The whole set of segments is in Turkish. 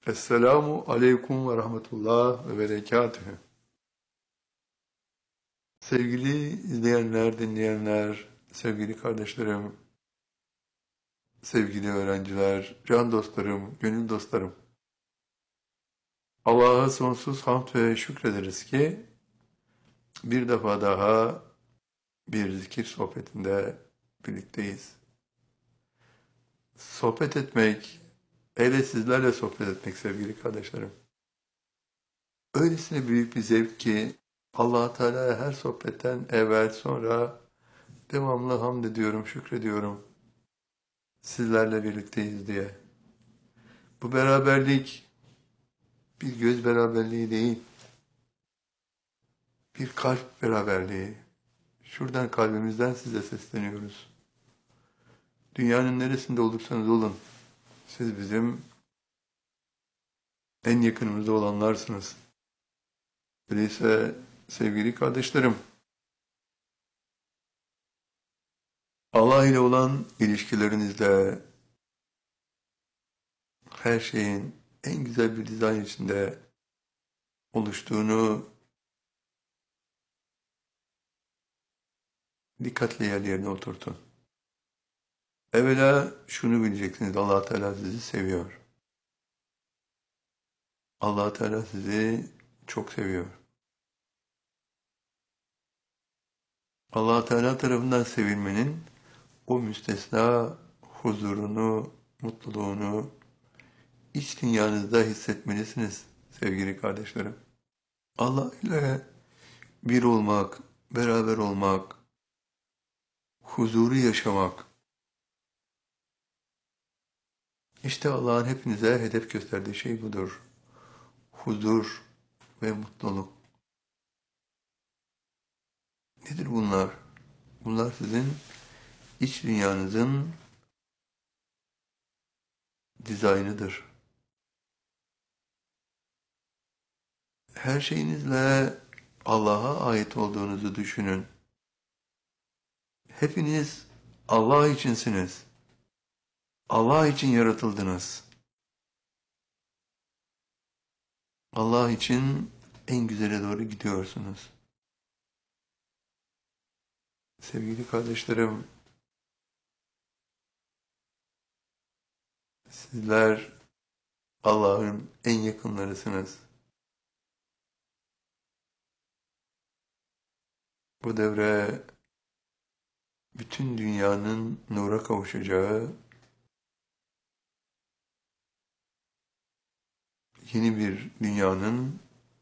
Esselamu aleyküm ve rahmetullah ve berekatühü. Sevgili izleyenler, dinleyenler, sevgili kardeşlerim, sevgili öğrenciler, can dostlarım, gönül dostlarım. Allah'a sonsuz hamd ve şükrederiz ki bir defa daha bir zikir sohbetinde birlikteyiz. Sohbet etmek, hele sizlerle sohbet etmek sevgili kardeşlerim. Öylesine büyük bir zevk ki Allah Teala'ya her sohbetten evvel sonra devamlı hamd ediyorum, şükrediyorum sizlerle birlikteyiz diye. Bu beraberlik bir göz beraberliği değil, bir kalp beraberliği. Şuradan kalbimizden size sesleniyoruz. Dünyanın neresinde olursanız olun, siz bizim en yakınımızda olanlarsınız. Öyleyse sevgili kardeşlerim, Allah ile olan ilişkilerinizde her şeyin en güzel bir dizayn içinde oluştuğunu dikkatle yerine oturtun. Evvela şunu bileceksiniz, Allah Teala sizi seviyor. Allah Teala sizi çok seviyor. Allah Teala tarafından sevilmenin o müstesna huzurunu, mutluluğunu iç dünyanızda hissetmelisiniz sevgili kardeşlerim. Allah ile bir olmak, beraber olmak, huzuru yaşamak. İşte Allah'ın hepinize hedef gösterdiği şey budur. Huzur ve mutluluk. Nedir bunlar? Bunlar sizin iç dünyanızın dizaynıdır. Her şeyinizle Allah'a ait olduğunuzu düşünün. Hepiniz Allah içinsiniz. Allah için yaratıldınız. Allah için en güzele doğru gidiyorsunuz. Sevgili kardeşlerim, sizler Allah'ın en yakınlarısınız. Bu devre bütün dünyanın nura kavuşacağı yeni bir dünyanın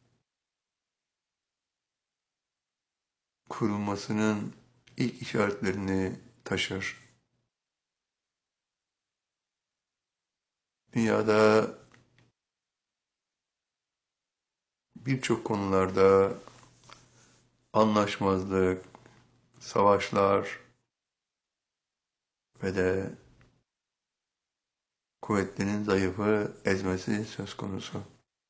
kurulmasının ilk işaretlerini taşır. Dünyada birçok konularda anlaşmazlık, savaşlar ve de kuvvetlinin zayıfı ezmesi söz konusu.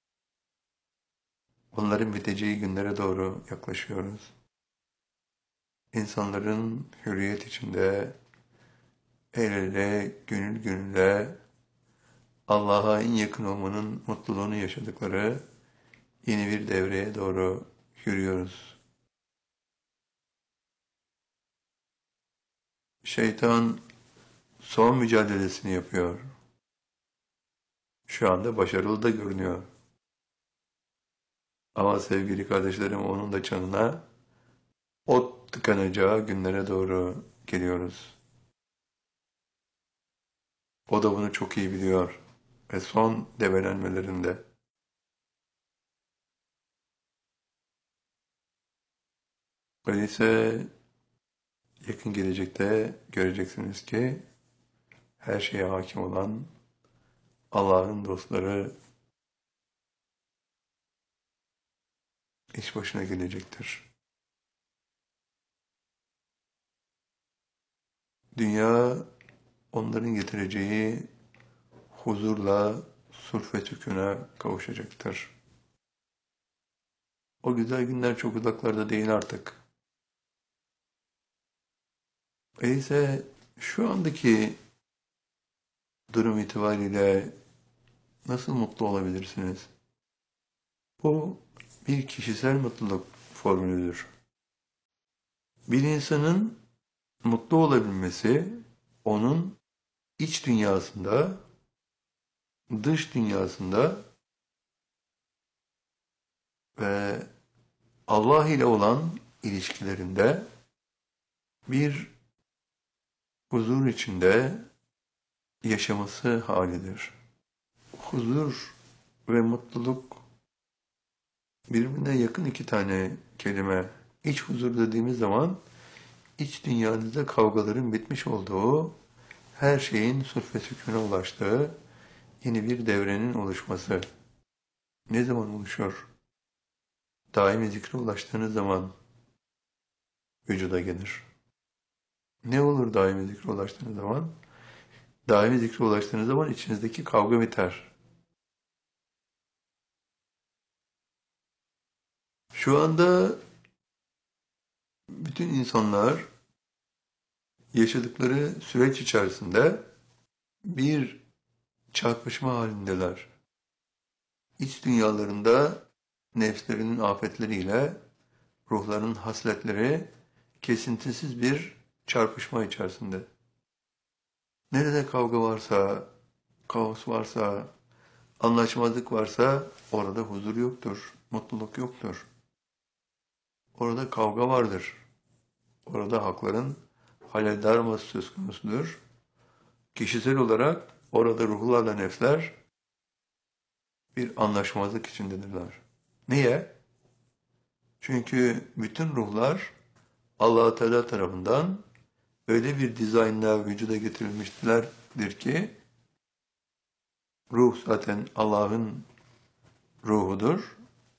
Onların biteceği günlere doğru yaklaşıyoruz. İnsanların hürriyet içinde el ele, gönül gönüle Allah'a en yakın olmanın mutluluğunu yaşadıkları yeni bir devreye doğru yürüyoruz. Şeytan son mücadelesini yapıyor. Şu anda başarılı da görünüyor. Ama sevgili kardeşlerim onun da canına ot tıkanacağı günlere doğru geliyoruz. O da bunu çok iyi biliyor ve son debelenmelerinde. Öyleyse yakın gelecekte göreceksiniz ki her şeye hakim olan Allah'ın dostları iş başına gelecektir. Dünya onların getireceği huzurla sulh ve sükûna kavuşacaktır. O güzel günler çok uzaklarda değil artık. Öyleyse şu andaki durum itibariyle nasıl mutlu olabilirsiniz? Bu bir kişisel mutluluk formülüdür. Bir insanın mutlu olabilmesi, onun iç dünyasında, dış dünyasında ve Allah ile olan ilişkilerinde bir huzur içinde yaşaması halidir. Huzur ve mutluluk birbirine yakın iki tane kelime. İç huzur dediğimiz zaman iç dünyanızda kavgaların bitmiş olduğu, her şeyin sulh ve sükûne ulaştığı yeni bir devrenin oluşması. Ne zaman oluşur? Daimi zikre ulaştığınız zaman vücuda gelir. Ne olur daimi zikre ulaştığınız zaman? Daimi zikre ulaştığınız zaman içinizdeki kavga biter. Şu anda bütün insanlar yaşadıkları süreç içerisinde bir çarpışma halindeler. İç dünyalarında nefslerinin afetleriyle ruhlarının hasletleri kesintisiz bir çarpışma içerisinde. Nerede kavga varsa, kaos varsa, anlaşmazlık varsa orada huzur yoktur, mutluluk yoktur. Orada kavga vardır. Orada hakların halel darması söz konusudur. Kişisel olarak orada ruhlarla nefsler bir anlaşmazlık içindedirler. Niye? Çünkü bütün ruhlar Allah-u Teala tarafından öyle bir dizaynla vücuda getirilmişlerdir ki ruh zaten Allah'ın ruhudur.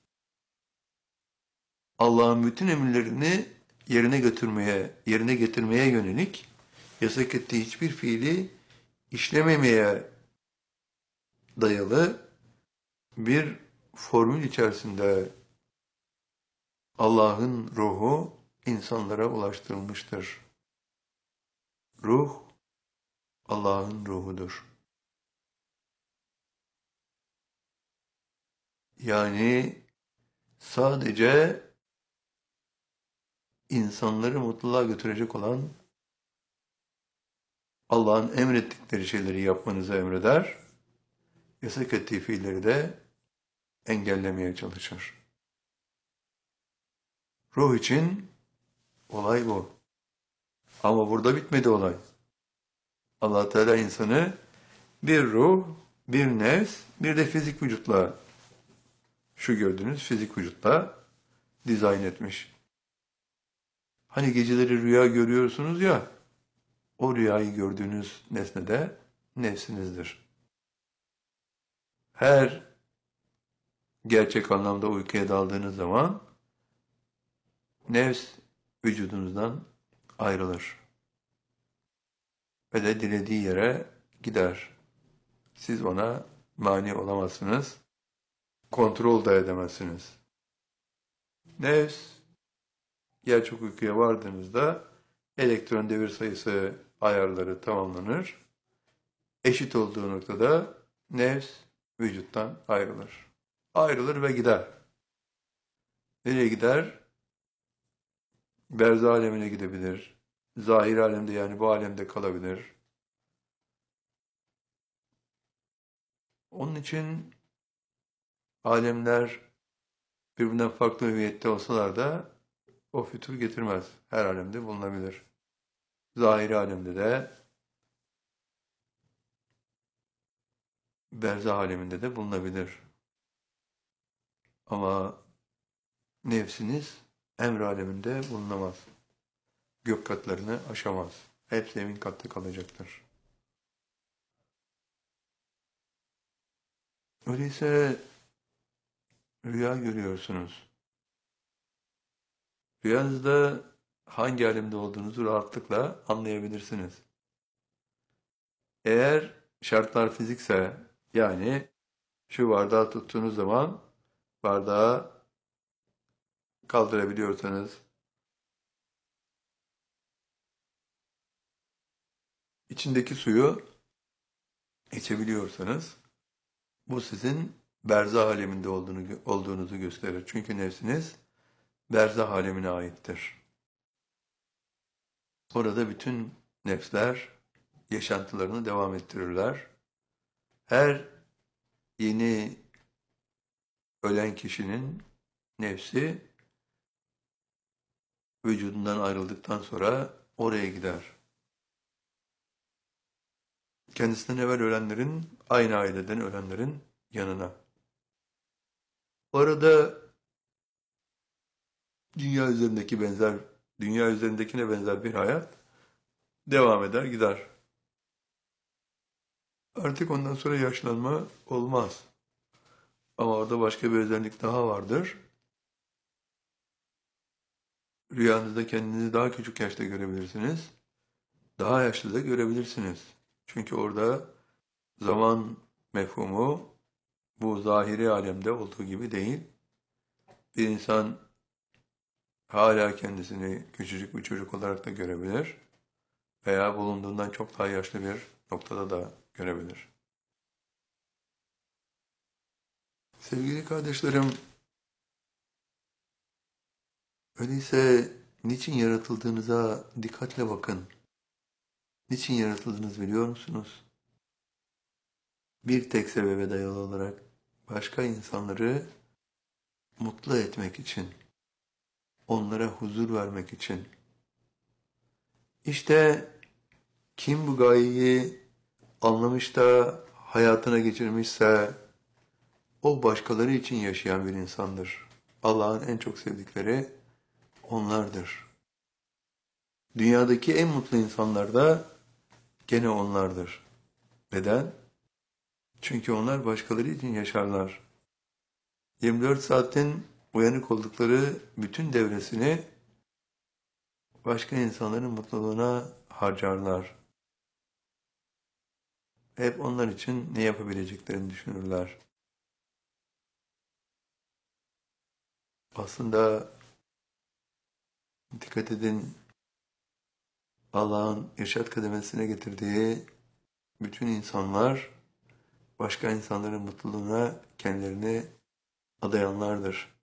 Allah'ın bütün emirlerini yerine getirmeye yönelik yasak ettiği hiçbir fiili işlememeye dayalı bir formül içerisinde Allah'ın ruhu insanlara ulaştırılmıştır. Ruh Allah'ın ruhudur. Yani sadece insanları mutluluğa götürecek olan Allah'ın emrettikleri şeyleri yapmanızı emreder, yasak ettiği fiilleri de engellemeye çalışır. Ruh için olay bu. Ama burada bitmedi olay. Allah Teala insanı bir ruh, bir nefs, bir de fizik vücutla, şu gördüğünüz fizik vücutla dizayn etmiş. Hani geceleri rüya görüyorsunuz ya, o rüyayı gördüğünüz nesne de nefsinizdir. Her gerçek anlamda uykuya daldığınız zaman nefs vücudunuzdan ayrılır ve de dilediği yere gider. Siz ona mani olamazsınız, kontrol da edemezsiniz. Nefs, gerçek uykuya vardığınızda elektron devir sayısı ayarları tamamlanır. Eşit olduğu noktada nefs vücuttan ayrılır. Ayrılır ve gider. Nereye gider? Berzah alemine gidebilir. Zahir alemde yani bu alemde kalabilir. Onun için alemler birbirinden farklı hüviyette olsalar da o fütur getirmez. Her alemde bulunabilir. Zahiri alemde de berzah aleminde de bulunabilir. Ama nefsiniz emr aleminde bulunamaz. Gök katlarını aşamaz. Hep zemin katta kalacaktır. Öyleyse rüya görüyorsunuz. Rüyanızda hangi alemde olduğunuzu rahatlıkla anlayabilirsiniz. Eğer şartlar fizikse, yani şu bardağı tuttuğunuz zaman bardağı kaldırabiliyorsanız, içindeki suyu içebiliyorsanız, Bu sizin berzah aleminde olduğunuzu gösterir. Çünkü nefsiniz berzah alemine aittir. Orada bütün nefsler yaşantılarını devam ettirirler. Her yeni ölen kişinin nefsi vücudundan ayrıldıktan sonra oraya gider. Kendisinden evvel ölenlerin, aynı aileden ölenlerin yanına. Orada dünya üzerindekine benzer bir hayat devam eder, gider. Artık ondan sonra yaşlanma olmaz. Ama orada başka bir özellik daha vardır. Rüyanızda kendinizi daha küçük yaşta görebilirsiniz. Daha yaşlı da görebilirsiniz. Çünkü orada zaman mefhumu bu zahiri alemde olduğu gibi değil. Bir insan hala kendisini küçücük bir çocuk olarak da görebilir veya bulunduğundan çok daha yaşlı bir noktada da görebilir. Sevgili kardeşlerim, öyleyse niçin yaratıldığınıza dikkatle bakın. Niçin yaratıldınız biliyor musunuz? Bir tek sebebe dayalı olarak başka insanları mutlu etmek için, onlara huzur vermek için. İşte kim bu gayeyi anlamış da hayatına geçirmişse o başkaları için yaşayan bir insandır. Allah'ın en çok sevdikleri onlardır. Dünyadaki en mutlu insanlar da gene onlardır. Neden? Çünkü onlar başkaları için yaşarlar. 24 saatin uyanık oldukları bütün devresini başka insanların mutluluğuna harcarlar. Hep onlar için ne yapabileceklerini düşünürler. Aslında dikkat edin, Allah'ın irşad kademesine getirdiği bütün insanlar başka insanların mutluluğuna kendilerini adayanlardır.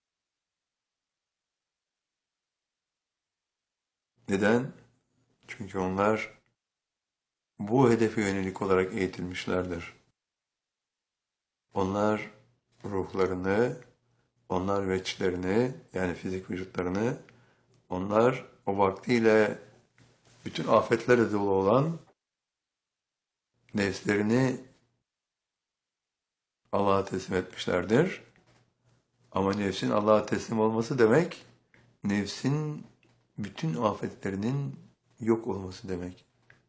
Neden? Çünkü onlar bu hedefe yönelik olarak eğitilmişlerdir. Onlar ruhlarını, onlar veçlerini yani fizik vücutlarını, onlar o vaktiyle bütün afetlerle dolu olan nefslerini Allah'a teslim etmişlerdir. Ama nefsin Allah'a teslim olması demek, nefsin bütün afetlerinin yok olması demek.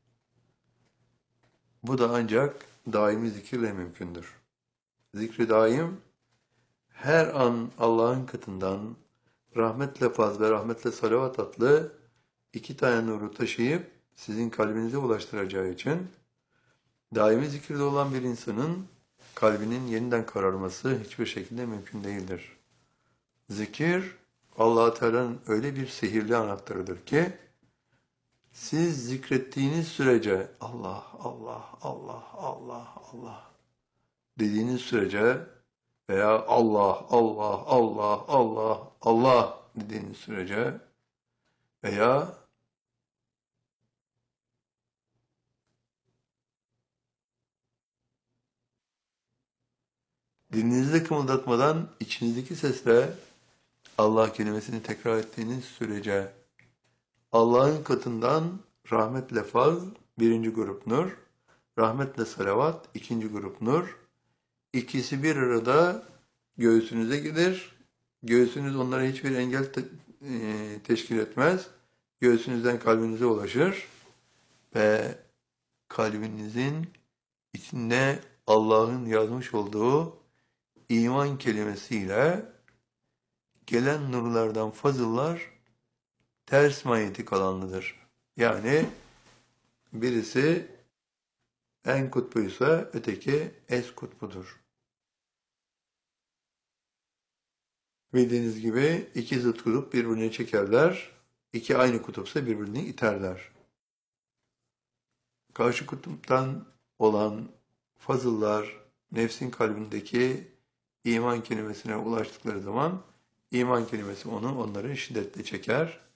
Bu da ancak daimi zikirle mümkündür. Zikri daim, her an Allah'ın katından rahmetle faz ve rahmetle salavat adlı iki tane nuru taşıyıp sizin kalbinize ulaştıracağı için daimi zikirde olan bir insanın kalbinin yeniden kararması hiçbir şekilde mümkün değildir. Zikir, Allah-u Teala'nın öyle bir sihirli anahtarıdır ki, siz zikrettiğiniz sürece Allah, Allah, Allah, Allah, Allah dediğiniz sürece veya Allah, Allah, Allah, Allah, Allah dediğiniz sürece veya dilinizi de kımıldatmadan içinizdeki sesle Allah kelimesini tekrar ettiğiniz sürece Allah'ın katından rahmetle faz birinci grup nur, rahmetle salavat ikinci grup nur, ikisi bir arada göğsünüze gelir. Göğsünüz onlara hiçbir engel teşkil etmez. Göğsünüzden kalbinize ulaşır ve kalbinizin içinde Allah'ın yazmış olduğu iman kelimesiyle gelen nurlardan fazıllar ters manyetik alanlıdır. Yani birisi en kutbuysa öteki es kutbudur. Bildiğiniz gibi iki zıt kutup birbirini çekerler, iki aynı kutupsa birbirini iterler. Karşı kutuptan olan fazıllar nefsin kalbindeki iman kelimesine ulaştıkları zaman iman kelimesi onları şiddetle çeker.